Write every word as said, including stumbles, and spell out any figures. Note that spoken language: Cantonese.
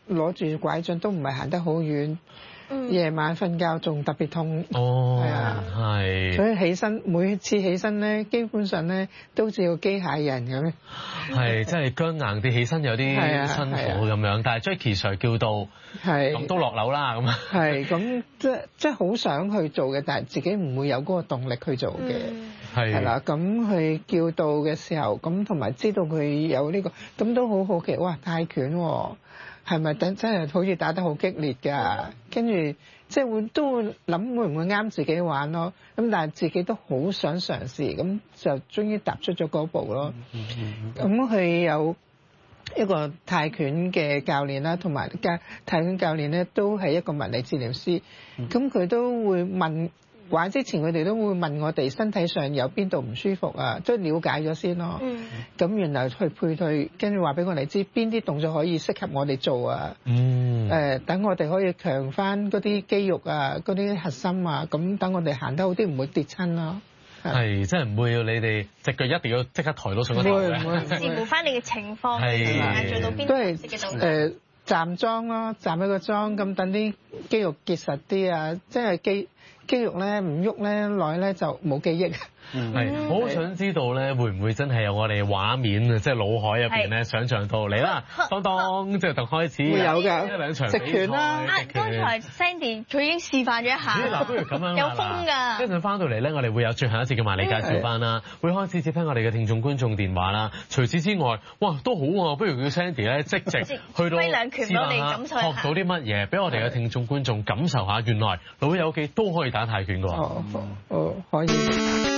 攞住拐杖都唔係行得好遠。夜晚瞓覺仲特別痛， 哦， 係啊， 係， 所以起身每次起身咧，基本上咧都好似個機械人咁。 係，真係僵硬啲，起身有啲辛苦咁樣。但係 Jackie Sir 叫到，係咁都落樓啦咁啊。係， 咁即即係好想去做嘅，但係自己唔會有嗰個動力去做嘅。係係啦，咁佢叫到嘅時候，咁同埋知道佢有呢個，咁都好好奇，哇！泰拳喎。係咪等真係好似打得好激烈㗎？跟住即係會都會諗會唔會啱自己玩咯？咁但係自己都好想嘗試，咁就終於踏出咗嗰步咯。咁佢有一個泰拳嘅教練啦，同埋教泰拳教練咧都係一個物理治療師。咁佢都會問。玩之前佢哋都會問我哋身體上有邊度唔舒服啊，即係了解咗先咯。咁、嗯、然後去配對，跟住話俾我哋知邊啲動作可以適合我哋做啊。嗯。誒、呃，等我哋可以強翻嗰啲肌肉啊，嗰啲核心啊，咁等我哋行得好啲，唔會跌親咯。 係，真係唔會要你哋隻腳一定要即刻抬到上個頭嘅。 視乎翻你嘅情況，係做到邊啲嘅動作。 誒，站樁咯，站喺個樁，咁等啲肌肉結實啲啊，即係肌。肌肉咧唔喐咧耐咧就冇記憶。 係，我好想知道咧，會唔會真係有我哋畫面啊，即係腦海入邊咧想像到嚟啦，當當即係就開始會有㗎， 一兩場直拳啦。 啊，剛才 Sandy 佢已經示範咗一下。 嗱，不如咁樣啦， 有風㗎。 一陣翻到嚟咧，我哋會有最後一節嘅萬里介紹班啦，會開始接聽我哋嘅聽眾觀眾電話啦。除此之外，哇都好喎，不如叫 Sandy 咧即直去到揮兩拳俾我哋感受下， 學到啲乜嘢，俾我哋嘅聽眾觀眾感受下，原來老友記都可以打泰拳㗎喎。 哦，哦，可以。